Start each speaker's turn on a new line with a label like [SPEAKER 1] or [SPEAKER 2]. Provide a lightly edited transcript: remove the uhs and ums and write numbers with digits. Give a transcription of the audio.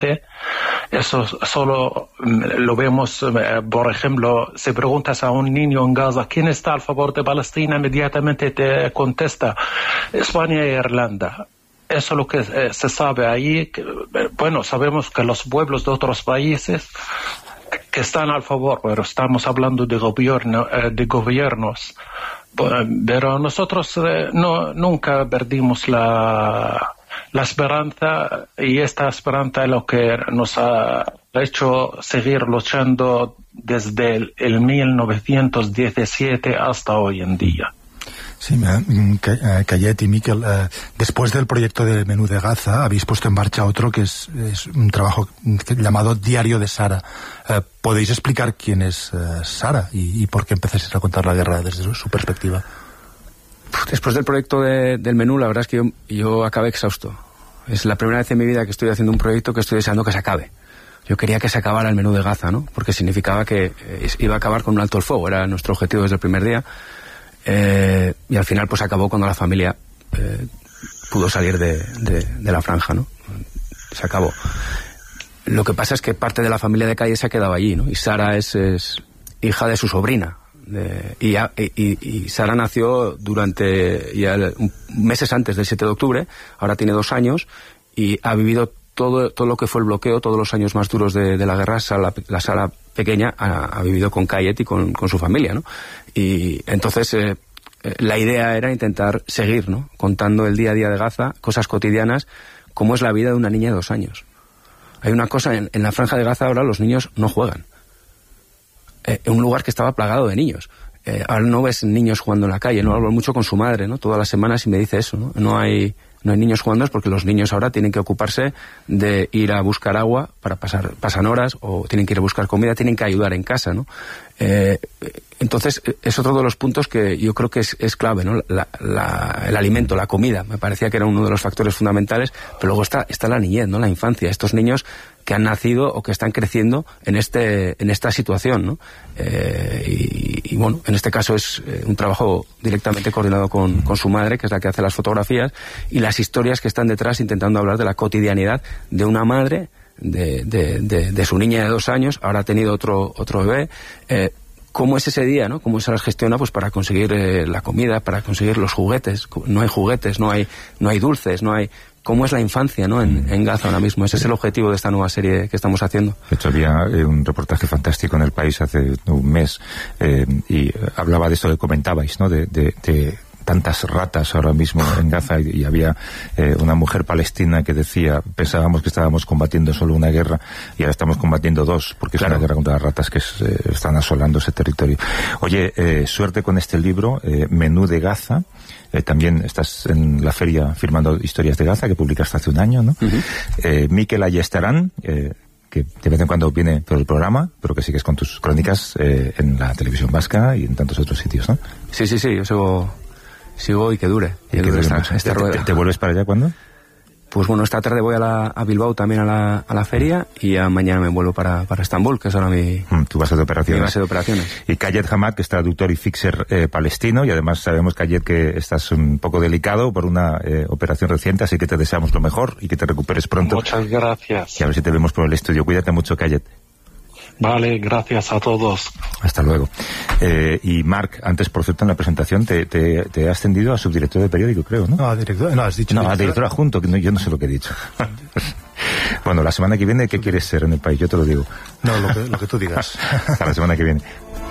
[SPEAKER 1] Eso solo lo vemos, por ejemplo, si preguntas a un niño en Gaza quién está a favor de Palestina, inmediatamente te contesta España e Irlanda. Eso es lo que se sabe ahí. Bueno, sabemos que los pueblos de otros países que están a favor, pero estamos hablando de gobiernos. Pero nosotros nunca perdimos la esperanza, y esta esperanza es lo que nos ha hecho seguir luchando desde el 1917 hasta hoy en día.
[SPEAKER 2] Sí, Cayet y Miquel, después del proyecto del Menú de Gaza habéis puesto en marcha otro que es un trabajo llamado Diario de Sara. ¿Podéis explicar quién es Sara y por qué empezáis a contar la guerra desde su perspectiva?
[SPEAKER 3] Después del proyecto del Menú, la verdad es que yo acabé exhausto. Es la primera vez en mi vida que estoy haciendo un proyecto que estoy deseando que se acabe. Yo quería que se acabara el Menú de Gaza, ¿no? Porque significaba que iba a acabar con un alto el fuego, era nuestro objetivo desde el primer día. Y al final pues acabó cuando la familia pudo salir de la franja, ¿no? Se acabó. Lo que pasa es que parte de la familia de Calle se ha quedado allí, ¿no? Y Sara es hija de su sobrina. Y Sara nació durante meses antes del 7 de octubre, ahora tiene 2 años y ha vivido todo lo que fue el bloqueo, todos los años más duros de la guerra. La Sara pequeña ha vivido con Cayet y con su familia, ¿no? Y entonces la idea era intentar seguir, ¿no? Contando el día a día de Gaza, cosas cotidianas, como es la vida de una niña de 2 años. Hay una cosa, en la franja de Gaza ahora los niños no juegan. En un lugar que estaba plagado de niños. Ahora no ves niños jugando en la calle, no hablo mucho con su madre, ¿no? Todas las semanas y me dice eso, ¿no? No hay niños jugando porque los niños ahora tienen que ocuparse de ir a buscar agua para pasan horas, o tienen que ir a buscar comida, tienen que ayudar en casa, ¿no? Entonces es otro de los puntos que yo creo que es clave, ¿no? El alimento, la comida, me parecía que era uno de los factores fundamentales, pero luego está la niñez, ¿no? La infancia, estos niños que han nacido o que están creciendo en esta situación, ¿no? Y bueno, en este caso es un trabajo directamente coordinado con su madre, que es la que hace las fotografías, y las historias que están detrás, intentando hablar de la cotidianidad de una madre, de su niña de 2 años, ahora ha tenido otro bebé. ¿Cómo es ese día, no? ¿Cómo se las gestiona pues para conseguir la comida, para conseguir los juguetes? No hay juguetes, no hay dulces, no hay... ¿Cómo es la infancia, no? En Gaza ahora mismo. Ese es el objetivo de esta nueva serie que estamos haciendo.
[SPEAKER 4] De hecho, había un reportaje fantástico en El País hace un mes y hablaba de esto que comentabais, ¿no? De tantas ratas ahora mismo en Gaza, y había una mujer palestina que decía, pensábamos que estábamos combatiendo solo una guerra y ahora estamos combatiendo 2, porque es una guerra contra las ratas que están asolando ese territorio. Oye, suerte con este libro, Menú de Gaza. También estás en la feria firmando Historias de Gaza, que publicaste hace un año, ¿no? Uh-huh. Miquel Ayestarán, que de vez en cuando viene por el programa, pero que sigues con tus crónicas en la televisión vasca y en tantos otros sitios, ¿no?
[SPEAKER 3] Sí, yo sigo y que dure. Esta rueda.
[SPEAKER 4] ¿Te vuelves para allá cuándo?
[SPEAKER 3] Pues bueno, esta tarde voy a Bilbao también a la feria, y mañana me vuelvo para Estambul, que es ahora tu
[SPEAKER 4] base de operaciones.
[SPEAKER 3] Mi base de operaciones.
[SPEAKER 4] Y Cayet Hamad, que es traductor y fixer palestino, y además sabemos, Cayet, que estás un poco delicado por una operación reciente, así que te deseamos lo mejor y que te recuperes pronto.
[SPEAKER 1] Muchas gracias.
[SPEAKER 4] Y a ver si te vemos por el estudio. Cuídate mucho, Cayet.
[SPEAKER 1] Vale, gracias a todos.
[SPEAKER 4] Hasta luego. Y Marc, antes, por cierto, en la presentación te has ascendido a subdirector de periódico, creo, ¿no?
[SPEAKER 2] No, a director, no, has dicho...
[SPEAKER 4] No, a director adjunto, que yo no sé lo que he dicho. Bueno, la semana que viene, ¿qué quieres ser en El País? Yo te lo digo.
[SPEAKER 2] No, lo que tú digas.
[SPEAKER 4] Hasta la semana que viene.